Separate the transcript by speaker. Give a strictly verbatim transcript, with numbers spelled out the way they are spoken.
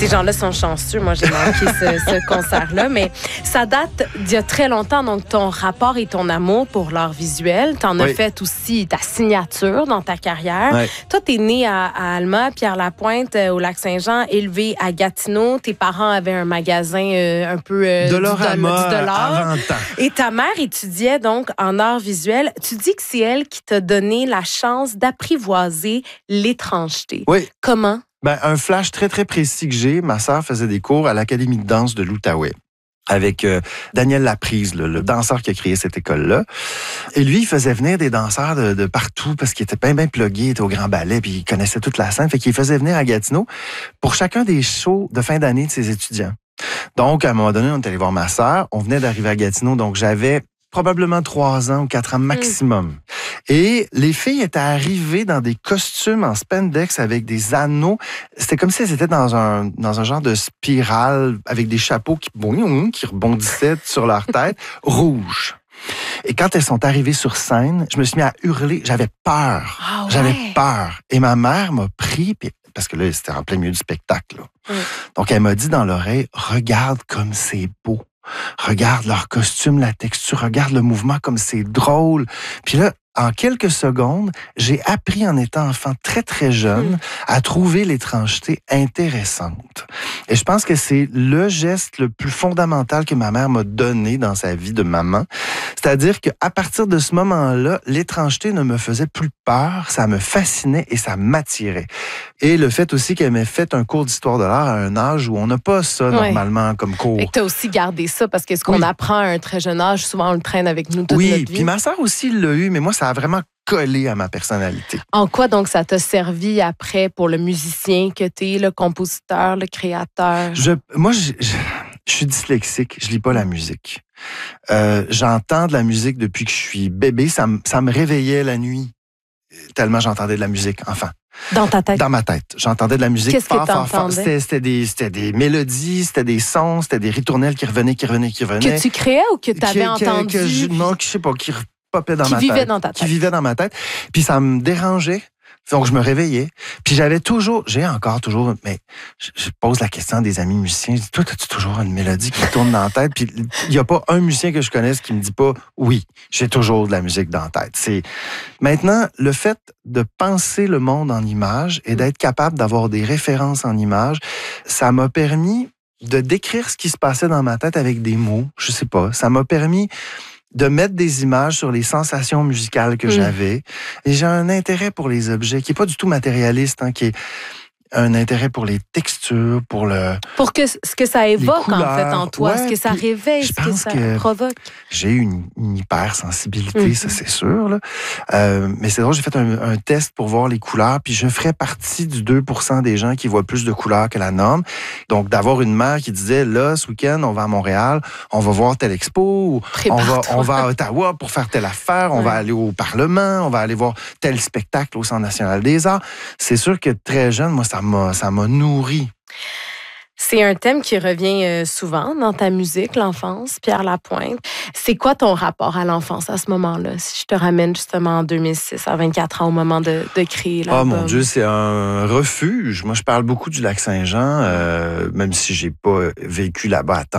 Speaker 1: Ces gens-là sont chanceux. Moi, j'ai manqué ce, ce concert-là. Mais ça date d'il y a très longtemps. Donc, ton rapport et ton amour pour l'art visuel, tu en as
Speaker 2: Oui.
Speaker 1: fait aussi ta signature dans ta carrière.
Speaker 2: Oui.
Speaker 1: Toi, tu es né à, à Alma, Pierre-Lapointe, euh, au Lac-Saint-Jean, élevé à Gatineau. Tes parents avaient un magasin euh, un peu euh,
Speaker 2: Dollarama
Speaker 1: du, do- du dollar.
Speaker 2: à vingt ans.
Speaker 1: Et ta mère étudiait donc en art visuel. Tu dis que c'est elle qui t'a donné la chance d'apprivoiser l'étrangeté.
Speaker 2: Oui.
Speaker 1: Comment?
Speaker 2: Ben, un flash très, très précis que j'ai. Ma sœur faisait des cours à l'Académie de danse de l'Outaouais avec euh, Daniel Laprise, le, le danseur qui a créé cette école-là. Et lui, il faisait venir des danseurs de, de partout parce qu'il était bien, bien plugué, il était au Grand Ballet, puis il connaissait toute la scène. Fait qu'il faisait venir à Gatineau pour chacun des shows de fin d'année de ses étudiants. Donc, à un moment donné, on est allé voir ma sœur. On venait d'arriver à Gatineau, donc j'avais probablement trois ans ou quatre ans maximum. Mmh. Et les filles étaient arrivées dans des costumes en spandex avec des anneaux. C'était comme si elles étaient dans un, dans un genre de spirale avec des chapeaux qui, qui rebondissaient sur leur tête, rouges. Et quand elles sont arrivées sur scène, je me suis mis à hurler. J'avais peur.
Speaker 1: Ah ouais.
Speaker 2: J'avais peur. Et ma mère m'a pris, parce que là, c'était en plein milieu du spectacle. Là. Mmh. Donc, elle m'a dit dans l'oreille, « Regarde comme c'est beau. Regarde leur costume, la texture, regarde le mouvement comme c'est drôle. » Puis là, en quelques secondes, j'ai appris en étant enfant très, très jeune mmh. à trouver l'étrangeté intéressante. Et je pense que c'est le geste le plus fondamental que ma mère m'a donné dans sa vie de maman. C'est-à-dire qu'à partir de ce moment-là, l'étrangeté ne me faisait plus peur, ça me fascinait et ça m'attirait. Et le fait aussi qu'elle m'ait fait un cours d'histoire de l'art à un âge où on n'a pas ça ouais. normalement comme cours.
Speaker 1: Et que tu as aussi gardé ça parce que ce qu'on oui. apprend à un très jeune âge, souvent on le traîne avec nous toute
Speaker 2: oui,
Speaker 1: notre vie.
Speaker 2: Oui, puis ma sœur aussi l'a eu, mais moi, ça a vraiment collé à ma personnalité.
Speaker 1: En quoi donc ça t'a servi après pour le musicien que t'es, le compositeur, le créateur?
Speaker 2: Je, moi, je, je, je suis dyslexique, je lis pas la musique. Euh, j'entends de la musique depuis que je suis bébé, ça, ça me réveillait la nuit, tellement j'entendais de la musique, enfin.
Speaker 1: Dans ta tête?
Speaker 2: Dans ma tête. J'entendais de la musique
Speaker 1: Qu'est-ce
Speaker 2: fort,
Speaker 1: que
Speaker 2: fort, fort. C'était, c'était, des, c'était des mélodies, c'était des sons, c'était des ritournelles qui revenaient, qui revenaient, qui revenaient.
Speaker 1: Que tu créais ou que tu avais entendu?
Speaker 2: Que je, non, que je sais pas, qui popait dans
Speaker 1: qui
Speaker 2: ma
Speaker 1: vivait
Speaker 2: tête.
Speaker 1: Dans ta tête.
Speaker 2: Qui vivait dans ma tête. Puis ça me dérangeait. Donc, je me réveillais. Puis j'avais toujours, j'ai encore toujours, mais je, je pose la question à des amis musiciens. Je dis, toi, as-tu toujours une mélodie qui tourne dans la tête? Puis il n'y a pas un musicien que je connaisse qui me dit pas, oui, j'ai toujours de la musique dans la tête. C'est maintenant, le fait de penser le monde en images et d'être capable d'avoir des références en images, ça m'a permis de décrire ce qui se passait dans ma tête avec des mots. Je sais pas. Ça m'a permis de mettre des images sur les sensations musicales que mmh. j'avais. Et j'ai un intérêt pour les objets qui est pas du tout matérialiste, hein, qui est un intérêt pour les textures, pour le...
Speaker 1: Pour que, ce que ça évoque, en fait, en toi,
Speaker 2: ouais,
Speaker 1: ce que ça réveille, ce que ça que provoque.
Speaker 2: J'ai eu une, une hypersensibilité, mmh. ça, c'est sûr. Là. Euh, mais c'est drôle, j'ai fait un, un test pour voir les couleurs, puis je ferais partie du deux pour cent des gens qui voient plus de couleurs que la norme. Donc, d'avoir une mère qui disait, là, ce week-end, on va à Montréal, on va voir telle expo, ou on va, on va à Ottawa pour faire telle affaire, on ouais. va aller au Parlement, on va aller voir tel spectacle au Centre national des arts. C'est sûr que très jeune, moi, ça m'a, ça m'a nourri.
Speaker 1: C'est un thème qui revient souvent dans ta musique, l'enfance, Pierre-Lapointe. C'est quoi ton rapport à l'enfance à ce moment-là? Si je te ramène justement en deux mille six, à vingt-quatre ans, au moment de, de créer l'album.
Speaker 2: Oh mon Dieu, c'est un refuge. Moi, je parle beaucoup du Lac-Saint-Jean, euh, même si j'ai pas vécu là-bas à temps.